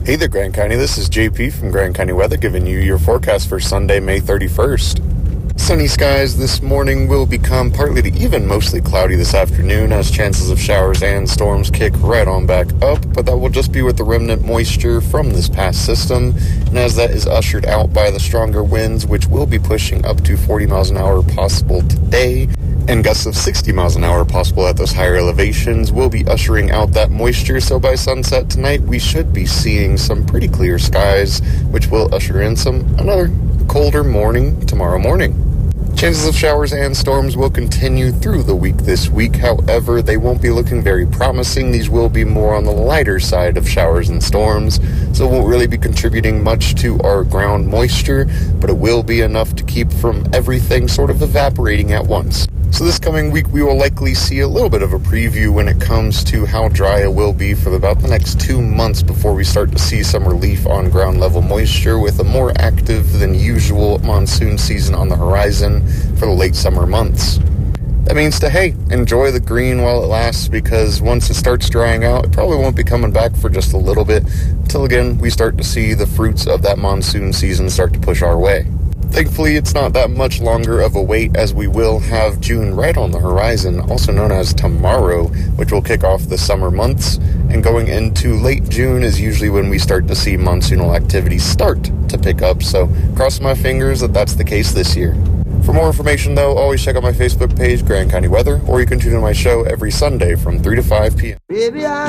Hey there, Grand County. This is JP from Grand County Weather giving you your forecast for Sunday, May 31st. Sunny skies this morning will become partly to even mostly cloudy this afternoon as chances of showers and storms kick right on back up, but that will just be with the remnant moisture from this past system, and as that is ushered out by the stronger winds, which will be pushing up to 40 miles an hour possible today, and gusts of 60 miles an hour possible at those higher elevations, will be ushering out that moisture. So by sunset tonight, we should be seeing some pretty clear skies, which will usher in another colder morning tomorrow morning. Chances of showers and storms will continue through the week this week. However, they won't be looking very promising. These will be more on the lighter side of showers and storms, so it won't really be contributing much to our ground moisture, but it will be enough to keep from everything sort of evaporating at once. So this coming week, we will likely see a little bit of a preview when it comes to how dry it will be for about the next 2 months before we start to see some relief on ground level moisture with a more active than usual monsoon season on the horizon for the late summer months. That means enjoy the green while it lasts, because once it starts drying out, it probably won't be coming back for just a little bit until again we start to see the fruits of that monsoon season start to push our way. Thankfully, it's not that much longer of a wait, as we will have June right on the horizon, also known as tomorrow, which will kick off the summer months, and going into late June is usually when we start to see monsoonal activity start to pick up, so cross my fingers that that's the case this year. For more information, though, always check out my Facebook page, Grand County Weather, or you can tune in my show every Sunday from 3 to 5 p.m.